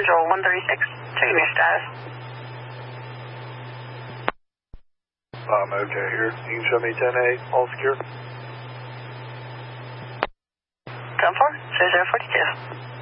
Central 136. Checking your status. I'm okay here. You can show me 10-8, all secure. 10-4, 0042.